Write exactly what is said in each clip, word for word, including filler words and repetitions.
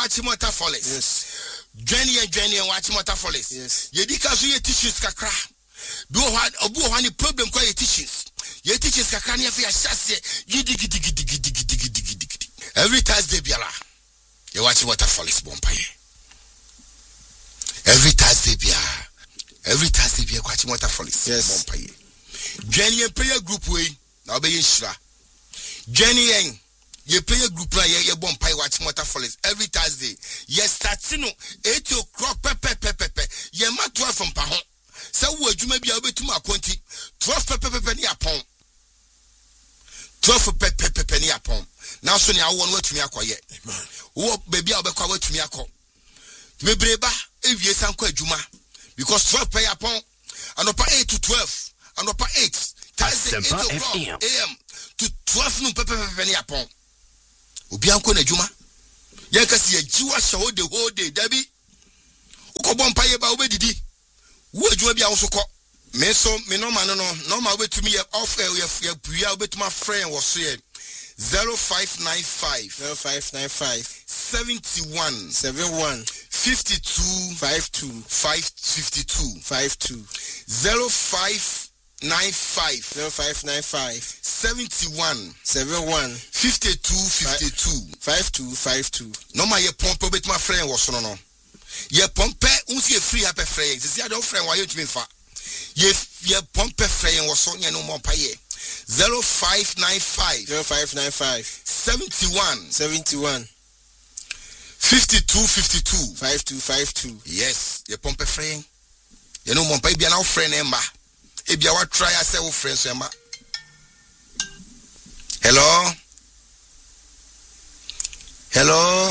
watch Mota Follis. Yes. Jenny and Jenny and watch Mota Follis. Yes. Ye dikazu ye teachers kakra. Do what obu wani problem kwa ye teachers. Ye teachers kakra ni afi ashase. Gidi gidi gidi gidi gidi gidi gidi. Every Thursday biala. Ye watch Mota Follis bompaye. Every Thursday biala. Every Thursday biala watch Mota Follis bompaye. Jenny and prayer group way. Now be shira. Jenny and ye prayer group la ye ye bompaye watch Mota Follis every Thursday. Ye starting eight o'clock pepe pepe pepe. Ye ma twelve from pahon. Sa wo adwuma bia obetuma akonti twelve pepe pepe ni apon. twelve pepe pepe ni apon. Now so ni awo no watumi akoye. Amen. Wo baby a obekwa watumi akọ. Mebreba ewie sanko adwuma because twelve pay apon. Anopa eight to twelve. Anopa eight. Thursday eight o'clock A M to twelve noon pepe pepe ni apon. Obi anko na adwuma. Ye kasi ye jiwa hye the whole day dabi. Ukobọ mpaye ba obedidi. Wo adwuma bia wo so kọ. Me so me no man no no ma obetumi ye off ye ye bua obetuma friend wo so ye zero five nine five zero five nine five seventy-one seventy-one fifty-two fifty-two fifty-two fifty-two zero five nine five zero five nine five seventy-one seventy-one fifty-two fifty-two fifty-two fifty-two. No ma ye pompe obetuma friend wo so no. Ye pompe unsi e free happy friend. Sisi ade friend wa yotumi fa. Ye ye pompe friend wo so nye no mo paye. zero five nine five zero five nine five seventy-one seventy-one fifty-two fifty-two fifty-two fifty-two. Yes, ye pompe friend. Ye no mo paye bia na wo friend emba. E bia wa try ase wo friend so emba. Hello? Hello?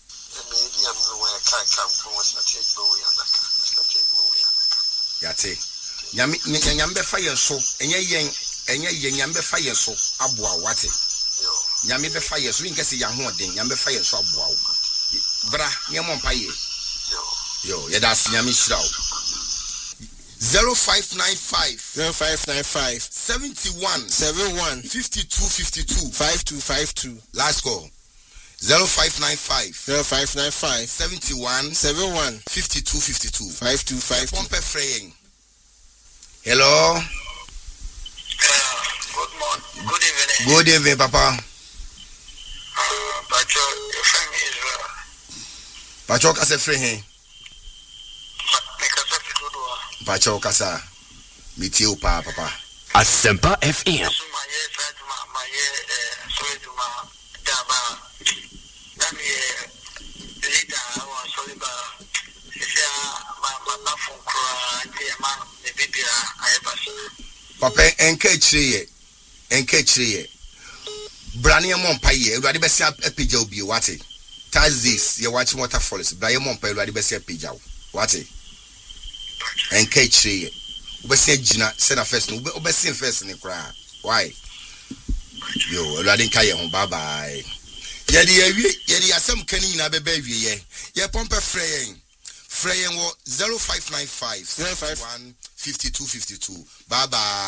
Yate nyame nyame be fa yeso enye yen enye yen nyame be fa yeso aboa wate nyame be fa yeso nka se ya ho den nyame be fa yeso aboa wo bra nyemo mpa ye yo ye das nyame hira wo zero five nine five zero five nine five seventy-one seventy-one fifty-two fifty-two fifty-two fifty-two. Last call zero five nine five zero five nine five seventy-one seventy-one fifty-two fifty-two fifty-two fifty-two. Pompe fraying. Hello. Uh, good morning. Good evening. Good evening, Papa. Uh, Pacho, your friend Israel. Pacho kase free him. Mikasa Fidodua. Pacho kasa. Miti upa, Papa. Asempa F M. So my year, my my year, sorry to my daba. That me leader, I was sorry about. My my phone cry, and man, the baby I have. Papa, enke chiriye. Enke chiriye. Brani mon paye. Everybody be say epija obi wate. Thursdays, you watch Mota Follis. Brani mon paye. Everybody be say epija wate. Enke chiriye. Ube say jina. Send a first. Ube ube say first ni kra. Why? Yo, everybody nka ye hon. Bye bye. Yedi yewi. Yedi asem keni na bebe yewi ye. Ye pompe freyen. Freyen wo zero five nine five zero five one fifty-two fifty-two. Bye bye.